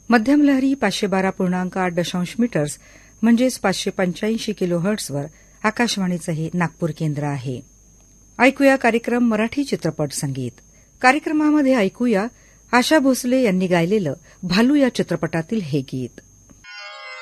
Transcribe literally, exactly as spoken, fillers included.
मध्यम लहरी पाचशे बारा पूर्णांक आठ दशांश मीटर्स म्हणजेच पाचशे पंच्याऐंशी किलो हर्ट्सवर आकाशवाणीचं हे नागपूर केंद्र आहे. ऐकूया कार्यक्रम मराठी चित्रपट संगीत. कार्यक्रमामध्ये ऐकूया आशा भोसले यांनी गायलेलं भालू या चित्रपटातील हे गीत.